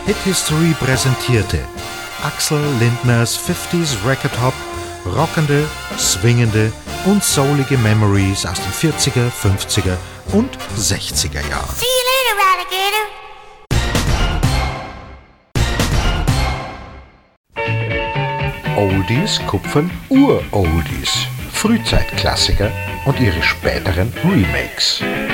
Hit History präsentierte Axel Lindners 50s Record Hop, rockende, swingende und soulige Memories aus den 40er, 50er und 60er Jahren. See you later, Alligator. Oldies kupfern Ur-Oldies, Frühzeitklassiker und ihre späteren Remakes.